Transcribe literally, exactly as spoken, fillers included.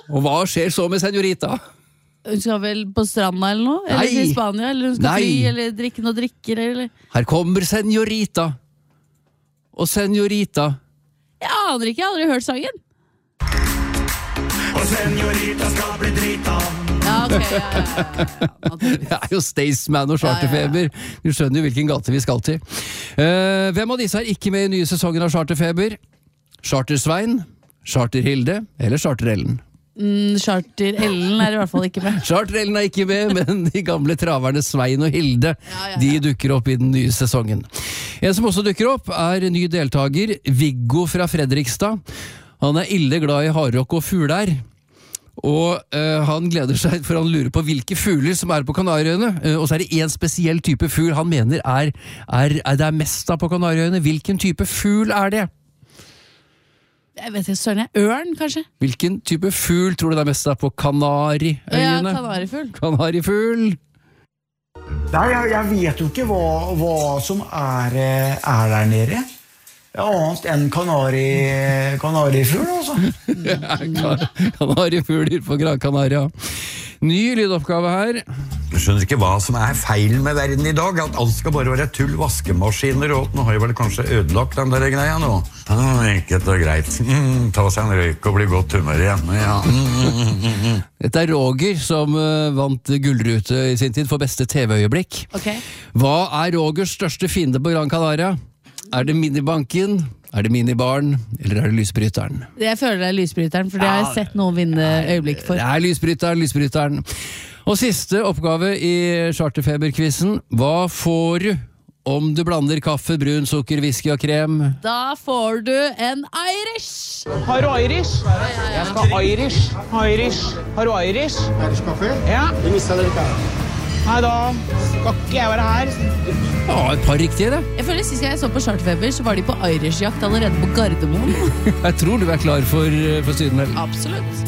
Og hva skjer så med Senorita? Hun skal vel på stranda eller noe? Eller Nei. til Spania? Eller hun skal Nei. fly? Eller drikke noe drikker? Eller? Her kommer Senorita. Og Senorita. Jeg aner ikke, jeg har aldri hørt sangen. Og Senorita skal bli drita. Ja, ok, ja, ja, ja, ja. Det er jo Staysman og Charterfeber. Du skjønner jo hvilken gate vi skal til. Uh, hvem av disse er ikke med i nye sesongen av Charterfeber? Charter-Svein, Charter-Hilde eller Charter-Ellen? Mm, Charter-Ellen er i hvert fall ikke med. Charter-Ellen er ikke med, men de gamle traverne Svein og Hilde, Ja, ja, ja. de dukker opp i den nye sesongen. En som også dukker opp er ny deltaker, Viggo fra Fredrikstad. Han er ille glad i hardrock og fugler. Og øh, han gleder seg, for han lurer på hvilke fugler som er på Kanariøyene. Uh, og så er det en spesiell type fugl han mener er, er, er det er mest av på Kanariøyene. Hvilken type fugl er det? Jeg vet ikke, søren jeg. Ørn, kanskje? Hvilken type fugl tror du det er mest av på Kanariøyene? Ja, kanarifugl. Kanarifugl. Nei, jeg, jeg vet jo ikke hva, hva som er, eh, er der nede. Annet enn kanari, kanarifugl, altså. Kanarifugler på Gran Canaria. Ny lydoppgave her. Du skjønner ikke hva som er feil med verden i dag. At alt skal bare være tull, vaskemaskiner og nå har jeg vel kanskje ødelagt den der greia nå. Ah, enkelt og greit. Mm, ta seg en røyk og bli godt humør igjen. Ja. Mm. Dette er Roger som uh, vant Gullrute i sin tid for beste T V-øyeblikk. Ok. Hva er Rogers største fiende på Gran Canaria? Er det minibanken, er det minibaren, eller er det lysbryteren? Jeg føler det er lysbryteren, for det har jeg sett noen vinne øyeblikk for. Det er lysbryteren, lysbryteren. Og siste oppgave i Charterfeber-quizen. Hva får du om du blander kaffe, brun sukker, whisky og krem? Da får du en Irish! Har du Irish? Jeg skal ha Irish. Irish. Har du Irish? Irish kaffe? Ja. Det mistet dere ikke. Nei, da skal ikke jeg være her. Ja, et par riktige det. Jeg føler Sist gang jeg så på Charterfeber, så var de på Irish-jakt allerede på Gardermoen. Jeg tror du er klar for, for Syden. Absolutt.